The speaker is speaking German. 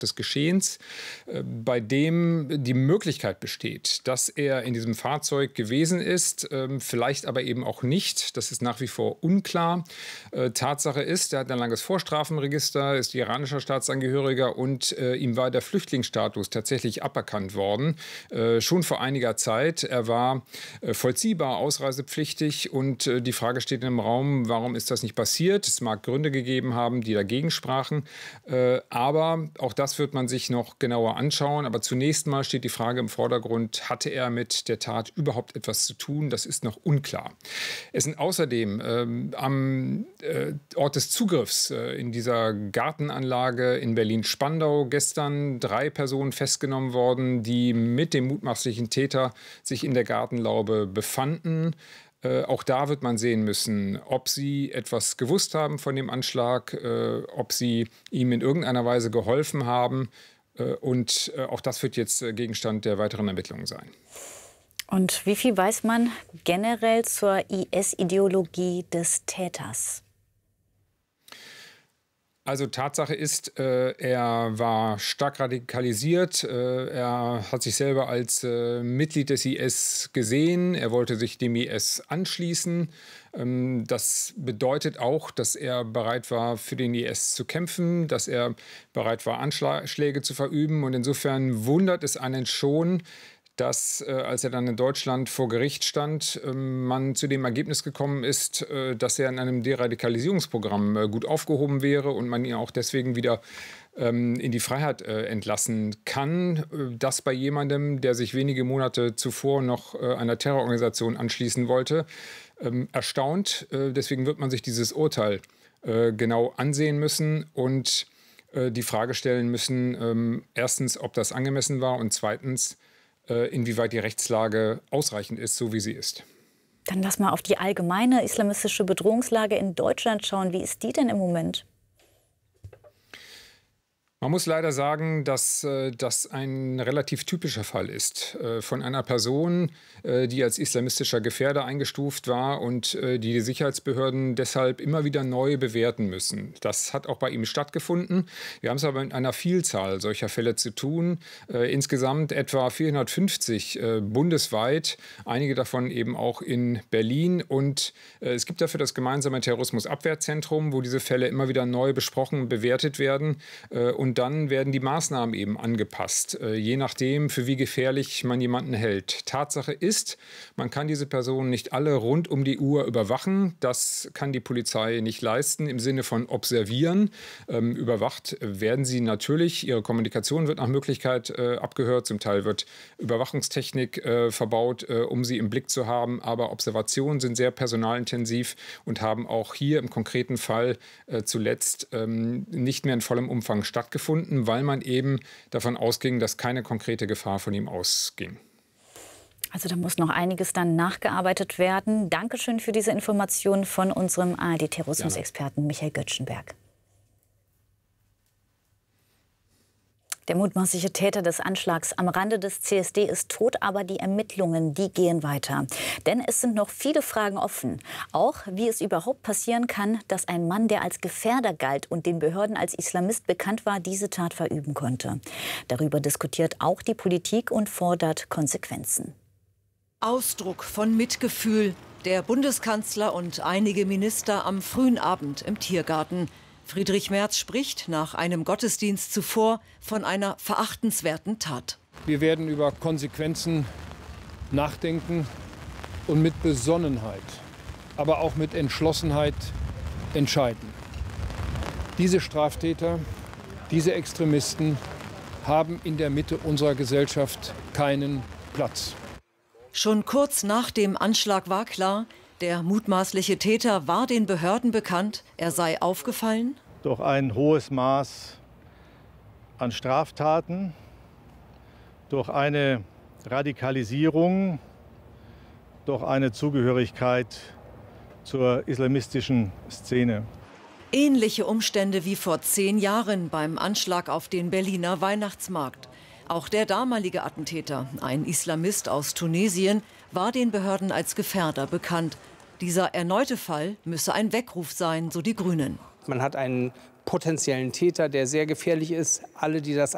des Geschehens, bei dem die Möglichkeit besteht, dass er in diesem Fahrzeug gewesen ist, vielleicht aber eben auch nicht. Das ist nach wie vor unklar. Tatsache ist, er hat ein langes Vorstrafenregister, ist iranischer Staatsangehöriger und ihm war der Flüchtlingsstatus tatsächlich aberkannt worden, schon vor einiger Zeit. Er war vollziehbar ausreisepflichtig und die Frage steht im Raum, warum ist das nicht passiert? Es mag Gründe gegeben haben, die dagegen sprachen, aber auch das wird man sich noch genauer anschauen. Aber zunächst mal steht die Frage im Vordergrund, hatte er mit der Tat überhaupt etwas zu tun? Das ist noch unklar. Es sind außerdem am Ort des Zugriffs in dieser Gartenanlage in Berlin-Spandau gestern 3 Personen festgenommen worden, die mit dem mutmaßlichen Täter sich in der Gartenlaube befanden. Auch da wird man sehen müssen, ob sie etwas gewusst haben von dem Anschlag, ob sie ihm in irgendeiner Weise geholfen haben. Und auch das wird jetzt Gegenstand der weiteren Ermittlungen sein. Und wie viel weiß man generell zur IS-Ideologie des Täters? Also Tatsache ist, er war stark radikalisiert. Er hat sich selber als Mitglied des IS gesehen. Er wollte sich dem IS anschließen. Das bedeutet auch, dass er bereit war, für den IS zu kämpfen, dass er bereit war, Anschläge zu verüben. Und insofern wundert es einen schon, dass, als er dann in Deutschland vor Gericht stand, man zu dem Ergebnis gekommen ist, dass er in einem Deradikalisierungsprogramm gut aufgehoben wäre und man ihn auch deswegen wieder in die Freiheit entlassen kann. Das bei jemandem, der sich wenige Monate zuvor noch einer Terrororganisation anschließen wollte, erstaunt. Deswegen wird man sich dieses Urteil genau ansehen müssen und die Frage stellen müssen, erstens, ob das angemessen war und zweitens, inwieweit die Rechtslage ausreichend ist, so wie sie ist. Dann lass mal auf die allgemeine islamistische Bedrohungslage in Deutschland schauen. Wie ist die denn im Moment? Man muss leider sagen, dass das ein relativ typischer Fall ist von einer Person, die als islamistischer Gefährder eingestuft war und die Sicherheitsbehörden deshalb immer wieder neu bewerten müssen. Das hat auch bei ihm stattgefunden. Wir haben es aber mit einer Vielzahl solcher Fälle zu tun. Insgesamt etwa 450 bundesweit, einige davon eben auch in Berlin. Und es gibt dafür das gemeinsame Terrorismusabwehrzentrum, wo diese Fälle immer wieder neu besprochen und bewertet werden. Und dann werden die Maßnahmen eben angepasst, je nachdem, für wie gefährlich man jemanden hält. Tatsache ist, man kann diese Personen nicht alle rund um die Uhr überwachen. Das kann die Polizei nicht leisten im Sinne von observieren. Überwacht werden sie natürlich. Ihre Kommunikation wird nach Möglichkeit abgehört. Zum Teil wird Überwachungstechnik verbaut, um sie im Blick zu haben. Aber Observationen sind sehr personalintensiv und haben auch hier im konkreten Fall zuletzt nicht mehr in vollem Umfang stattgefunden, weil man eben davon ausging, dass keine konkrete Gefahr von ihm ausging. Also da muss noch einiges dann nachgearbeitet werden. Dankeschön für diese Informationen von unserem ARD-Terrorismusexperten Michael Göttschenberg. Der mutmaßliche Täter des Anschlags am Rande des CSD ist tot, aber die Ermittlungen, die gehen weiter. Denn es sind noch viele Fragen offen. Auch wie es überhaupt passieren kann, dass ein Mann, der als Gefährder galt und den Behörden als Islamist bekannt war, diese Tat verüben konnte. Darüber diskutiert auch die Politik und fordert Konsequenzen. Ausdruck von Mitgefühl. Der Bundeskanzler und einige Minister am frühen Abend im Tiergarten. Friedrich Merz spricht nach einem Gottesdienst zuvor von einer verachtenswerten Tat. Wir werden über Konsequenzen nachdenken und mit Besonnenheit, aber auch mit Entschlossenheit entscheiden. Diese Straftäter, diese Extremisten haben in der Mitte unserer Gesellschaft keinen Platz. Schon kurz nach dem Anschlag war klar, der mutmaßliche Täter war den Behörden bekannt. Er sei aufgefallen durch ein hohes Maß an Straftaten, durch eine Radikalisierung, durch eine Zugehörigkeit zur islamistischen Szene. Ähnliche Umstände wie vor 10 Jahren beim Anschlag auf den Berliner Weihnachtsmarkt. Auch der damalige Attentäter, ein Islamist aus Tunesien, war den Behörden als Gefährder bekannt. Dieser erneute Fall müsse ein Weckruf sein, so die Grünen. Man hat einen potenziellen Täter, der sehr gefährlich ist. Alle, die das